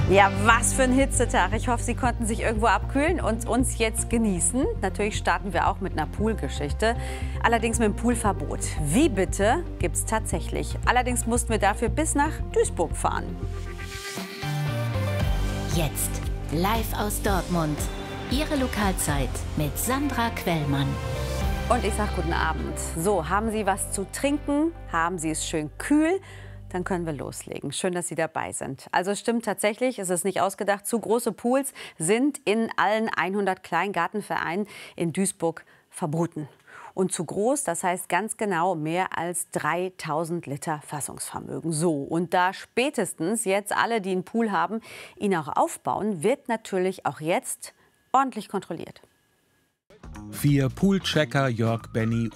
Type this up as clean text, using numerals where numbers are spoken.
Ja, was für ein Hitzetag. Ich hoffe, Sie konnten sich irgendwo abkühlen und uns jetzt genießen. Natürlich starten wir auch mit einer Poolgeschichte, allerdings mit dem Poolverbot. Wie bitte gibt es tatsächlich. Allerdings mussten wir dafür bis nach Duisburg fahren. Jetzt live aus Dortmund. Ihre Lokalzeit mit Sandra Quellmann. Und ich sage guten Abend. So, haben Sie was zu trinken? Haben Sie es schön kühl? Dann können wir loslegen. Schön, dass Sie dabei sind. Also es stimmt tatsächlich, es ist nicht ausgedacht, zu große Pools sind in allen 100 Kleingartenvereinen in Duisburg verboten. Und zu groß, das heißt ganz genau mehr als 3000 Liter Fassungsvermögen. So, und da spätestens jetzt alle, die einen Pool haben, ihn auch aufbauen, wird natürlich auch jetzt ordentlich kontrolliert. 4 Poolchecker, Jörg, Benny